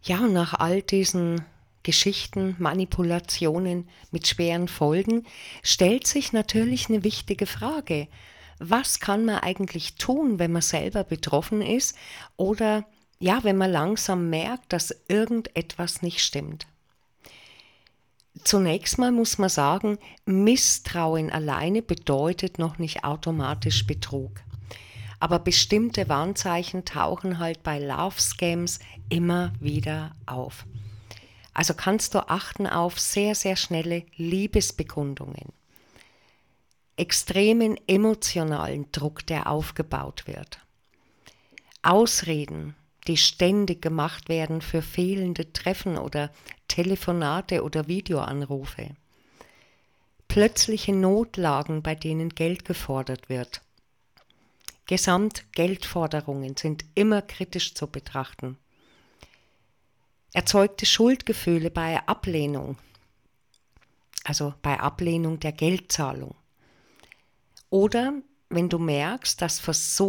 Ja, und nach all diesen Geschichten, Manipulationen mit schweren Folgen, stellt sich natürlich eine wichtige Frage. Was kann man eigentlich tun, wenn man selber betroffen ist oder ja, wenn man langsam merkt, dass irgendetwas nicht stimmt? Zunächst mal muss man sagen, Misstrauen alleine bedeutet noch nicht automatisch Betrug. Aber bestimmte Warnzeichen tauchen halt bei Love Scams immer wieder auf. Also kannst du achten auf sehr, sehr schnelle Liebesbekundungen, extremen emotionalen Druck, der aufgebaut wird, Ausreden, die ständig gemacht werden für fehlende Treffen oder Telefonate oder Videoanrufe, plötzliche Notlagen, bei denen Geld gefordert wird. Gesamtgeldforderungen sind immer kritisch zu betrachten. Erzeugte Schuldgefühle bei Ablehnung, also bei Ablehnung der Geldzahlung. Oder wenn du merkst, dass Versuch